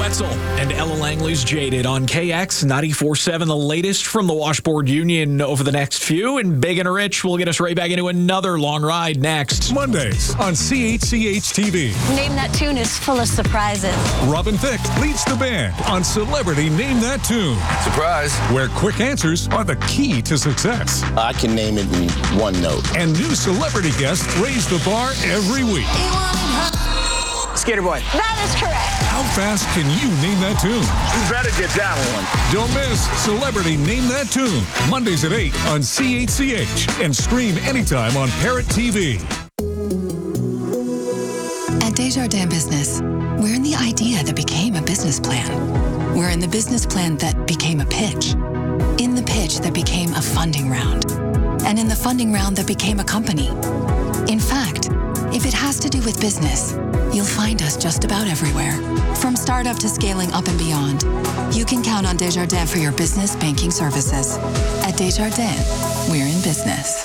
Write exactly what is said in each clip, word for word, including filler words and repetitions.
Wetzel and Ella Langley's Jaded on K X ninety-four point seven. The latest from the Washboard Union over the next few. And Big and Rich will get us right back into another long ride next. Mondays on C H C H T V. Name That Tune is full of surprises. Robin Thicke leads the band on Celebrity Name That Tune. Surprise. Where quick answers are the key to success. I can name it in one note. And new celebrity guests raise the bar every week. Skater Boy. That is correct. How fast can you name that tune? You better get that one. Don't miss Celebrity Name That Tune. Mondays at eight on C H C H and stream anytime on Parrot T V. At Desjardins Business, we're in the idea that became a business plan. We're in the business plan that became a pitch. In the pitch that became a funding round. And in the funding round that became a company. In fact, if it has to do with business, you'll find us just about everywhere. From startup to scaling up and beyond, you can count on Desjardins for your business banking services. At Desjardins, we're in business.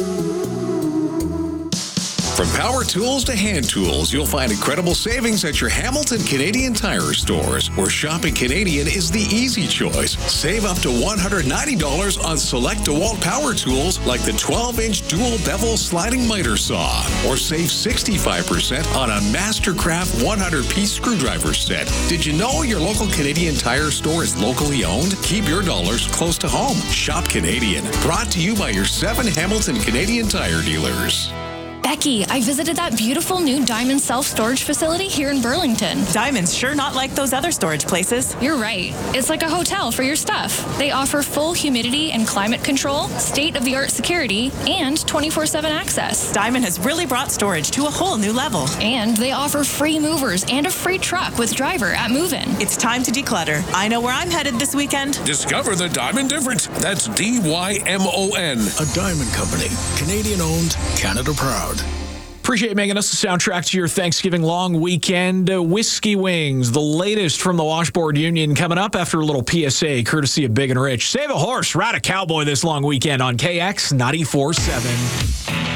From power tools to hand tools, you'll find incredible savings at your Hamilton Canadian Tire stores, where shopping Canadian is the easy choice. Save up to one hundred ninety dollars on select DeWalt power tools like the twelve-inch dual bevel sliding miter saw, or save sixty-five percent on a Mastercraft one hundred piece screwdriver set. Did you know your local Canadian Tire store is locally owned? Keep your dollars close to home. Shop Canadian. Brought to you by your seven Hamilton Canadian Tire dealers. Becky, I visited that beautiful new Diamond self-storage facility here in Burlington. Diamond's sure not like those other storage places. You're right. It's like a hotel for your stuff. They offer full humidity and climate control, state-of-the-art security, and twenty-four seven access. Diamond has really brought storage to a whole new level. And they offer free movers and a free truck with driver at move-in. It's time to declutter. I know where I'm headed this weekend. Discover the Diamond difference. That's D Y M O N. A Diamond Company. Canadian-owned, Canada-proud. Appreciate making us the soundtrack to your Thanksgiving long weekend. Uh, Whiskey Wings, the latest from the Washboard Union, coming up after a little P S A courtesy of Big and Rich. Save a horse, ride a cowboy this long weekend on K X ninety-four point seven.